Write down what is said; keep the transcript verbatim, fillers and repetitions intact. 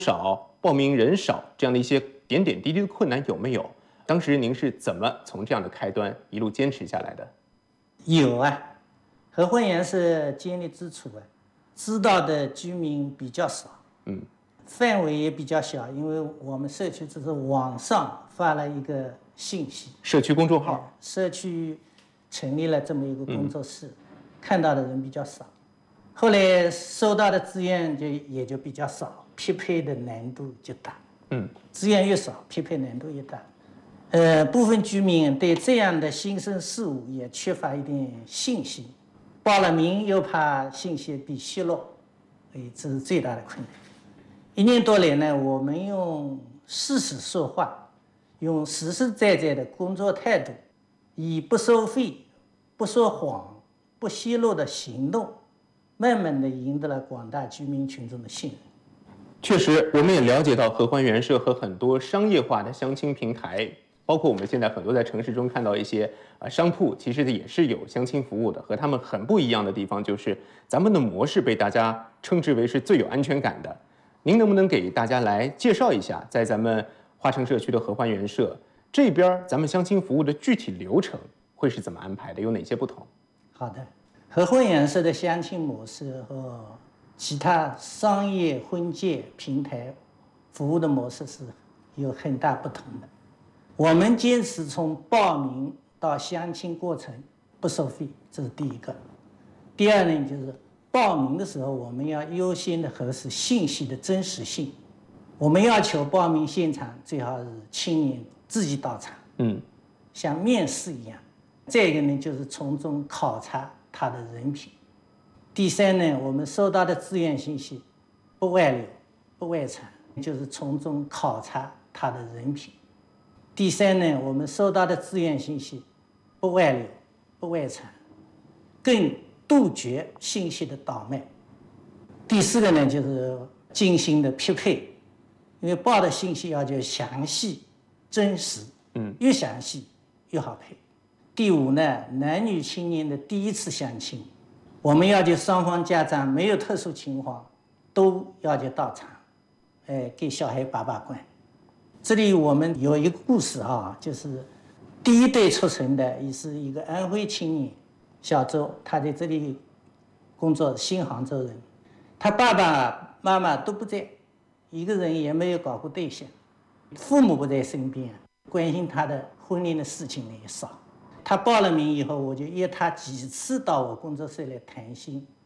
少、报名人少这样的一些点点滴滴的困难有没有？当时您是怎么从这样的开端一路坚持下来的？ 有啊，合欢园是建立之初啊，知道的居民比较少， 嗯， 范围也比较小，因为我们社区只是网上发了一个信息， 社区公众号， 社区成立了这么一个工作室，嗯、看到的人比较少，后来收到的资源就也就比较少，匹配的难度就大， 嗯， 资源越少，匹配难度越大。呃，部分居民对这样的新生事物也缺乏一点信心，报了名又怕信息被泄露，所以这是最大的困难。一年多来呢，我们用事实说话，用实实在在的工作态度，以不收费、不说谎、不泄露的行动，慢慢的赢得了广大居民群众的信任。 确实，我们也了解到合欢园社和很多商业化的相亲平台。包括我们现在很多在城市中看到一些啊商铺，其实也是有相亲服务的。和他们很不一样的地方就是，咱们的模式被大家称之为是最有安全感的。您能不能给大家来介绍一下，在咱们花城社区的合欢园社这边，咱们相亲服务的具体流程会是怎么安排的？有哪些不同？ 好的，合欢园社的相亲模式和其他商业婚介平台服务的模式是有很大不同的。我们坚持从报名到相亲过程不收费，这是第一个。第二呢，就是报名的时候，我们要优先的核实信息的真实性。我们要求报名现场最好是青年自己到场， 嗯， 像面试一样。再一个呢，就是从中考察他的人品。第三呢，我们收到的志愿信息不外流、不外传，就是从中考察他的人品。第三呢，我们收到的志愿信息不外流、不外传，更杜绝信息的倒卖。第四个呢，就是精心的匹配，因为报的信息要求详细、真实， 嗯， 越详细越好配。第五呢，男女青年的第一次相亲，我们要求双方家长没有特殊情况，都要求到场，哎，给小孩把把关。这里我们有一个故事啊，就是第一对促成的，也是一个安徽青年小周，他在这里工作，新杭州人，他爸爸妈妈都不在，一个人也没有搞过对象，父母不在身边，关心他的婚姻的事情也少。他报了名以后，我就约他几次到我工作室来谈心，